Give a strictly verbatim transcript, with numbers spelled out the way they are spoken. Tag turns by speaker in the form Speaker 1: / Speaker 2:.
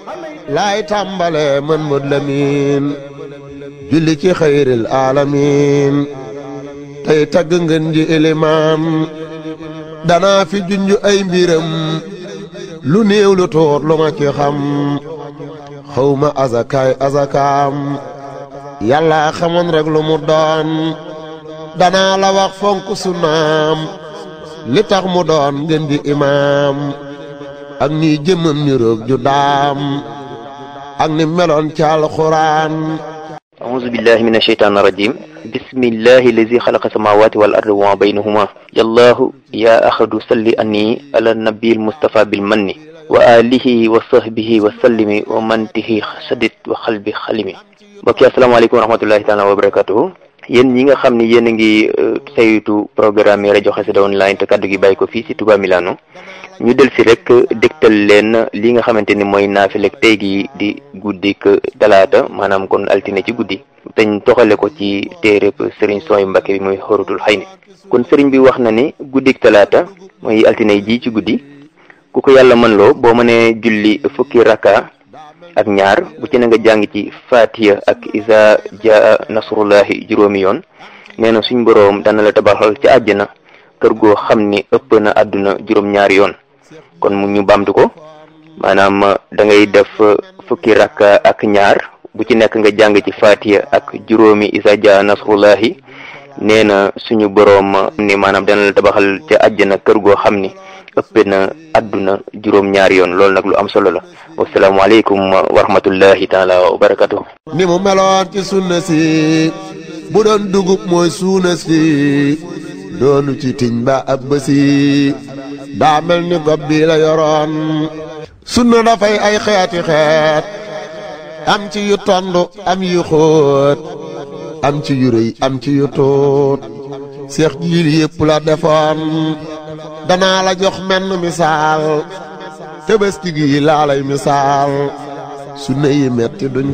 Speaker 1: laay tàmbale man Mod Lamin julli ci xayril alamin tey tagg ngeen ji ilimaan danaa fi junj ay mbiram lu néew lu tuut lu ma ci xam xawma azakaay azakaam yàlla xamoon rek lu mu doon danaa la wax fonk sunnaam li tax mu doon ngeen di imaam ak ni jëmmam ni roog ju daam ak ni meloon ci alxuraan.
Speaker 2: أعوذ بالله من الشيطان الرجيم بسم الله الذي خلق السماوات والأرض وما بينهما يا الله يا أحد صل أني على النبي المصطفى بالمن وآله وصحبه وسلم ومن به سدد وقلب خلمي mbokk yi asalaamaaleykum wa rahmatullahi taala wa barakatuhu yéen ñi nga xam ne yéen a ngi saytu programme yi rajo Xassida online te kaddu gi bàyyi ko fii si Touba Milano ñu del si rek dégtal leen li nga xamante ni mooy naafilek tey gi di guddik talaata maanaam kon altine ci guddi teñ toxale ko ci téereb Serigne Souhaïbou Mbacké bi muy Xóoratul Xayni kon Serigne bi wax na ni guddik talaata mooy altine ji ci guddi ku ko yàlla mën loo boo mënee julli fukki raka ak ñaar bu ci ne nga jàng ci Fatiha ak Iza Jaa Nasrullahi juróomi yoon nee na suñ boroom dana la tabaxal ci àjjana kër goo xam ni ëpp na àdduna juróom-ñaari yoon kon mu ñu bamtu ko maanaam da ngay def fukki rakka ak ñaar bu ci nekk nga jàng ci Fatiha ak juróomi Iza Jaa Nasrullahi nee na suñu boroom ni maanaam dana la tabaxal ci àjjana kër goo xam ni ëpp na àdduna juróom-ñaari yoon loolu nag lu am solo la wasalaamaaleykum wa rahmatullahi taala wa barakatuh
Speaker 1: ni mu meloon ci sunna si bu doon dugub mooy suuna si doonu ci tiñ ba ab bësi daa mel ni gob bi la yoroon sunna dafay ay xeeti xeet am ci yu tondu am yu xóot am ci yu rëy am ci yu tuut seex jiil yépp la defoon danaa la jox menn misaal Tabaski gi laa lay misaal sunna yi metti duñ